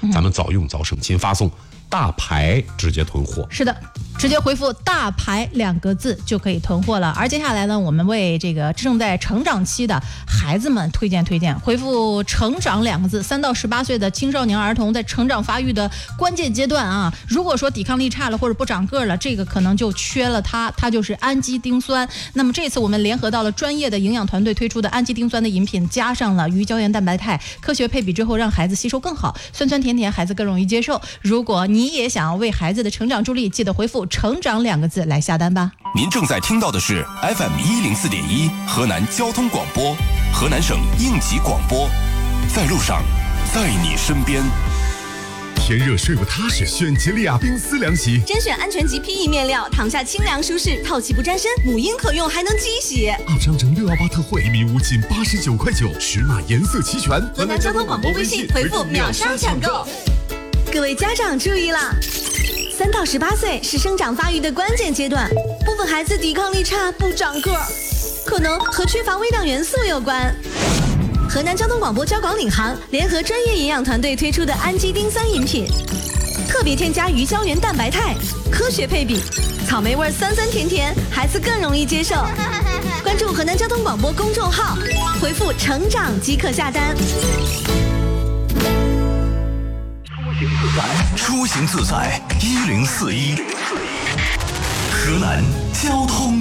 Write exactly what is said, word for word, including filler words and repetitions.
咱们早用早省心，发送大牌直接囤货。 是的，直接回复大牌两个字就可以囤货了。而接下来呢，我们为这个正在成长期的孩子们推荐推荐，回复成长两个字，三到十八岁的青少年儿童在成长发育的关键阶段啊，如果说抵抗力差了或者不长个了，这个可能就缺了它，它就是氨基丁酸。那么这次我们联合到了专业的营养团队推出的氨基丁酸的饮品，加上了鱼胶原蛋白肽，科学配比之后让孩子吸收更好，酸酸甜甜，孩子更容易接受。如果你也想要为孩子的成长助力，记得回复成长两个字来下单吧。 您正在听到的是 F M 一零四点一河南交通广播，河南省应急广播，在路上，在你身边。 天热睡不踏实，选吉利亚冰丝凉席， 甄选安全级 P E 面料，躺下清凉舒适，透气不沾身，母婴可用，还能机洗。 二张整六幺八特惠，一米五仅八十九块九，尺码颜色齐全。 河南交通广播微信回复秒杀抢购。各位家长注意啦！三到十八岁是生长发育的关键阶段，部分孩子抵抗力差，不长个儿，可能和缺乏微量元素有关。河南交通广播交广领航联合专业营养团队推出的氨基丁酸饮品，特别添加鱼胶原蛋白肽，科学配比，草莓味酸酸甜甜，孩子更容易接受。关注河南交通广播公众号，回复成长即可下单。 出行自在一零四一，河南交通